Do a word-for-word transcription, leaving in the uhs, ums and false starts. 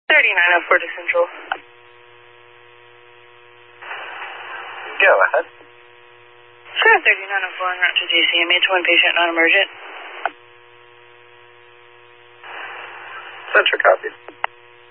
thirty-nine oh four to Central. Go ahead. Sure, thirty-nine oh four en route to G C M H, one patient non-emergent. Central copy.